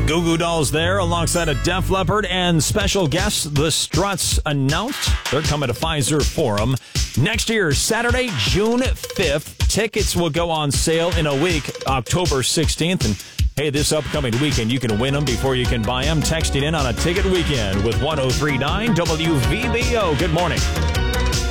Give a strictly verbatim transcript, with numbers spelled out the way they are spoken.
Goo Goo Dolls there alongside a Def Leppard and special guests, the Struts announced. They're coming to Pfizer Forum next year, Saturday, June fifth. Tickets will go on sale in a week, October sixteenth. And hey, this upcoming weekend, you can win them before you can buy them. Texting in on a ticket weekend with one oh three point nine W V B O. Good morning.